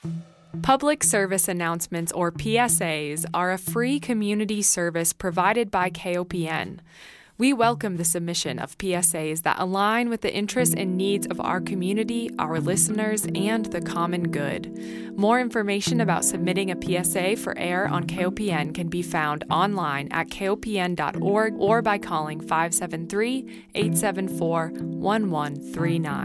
Public service announcements, or PSAs, are a free community service provided by KOPN. We welcome the submission of PSAs that align with the interests and needs of our community, our listeners, and the common good. More information about submitting a PSA for air on KOPN can be found online at kopn.org or by calling 573-874-1139.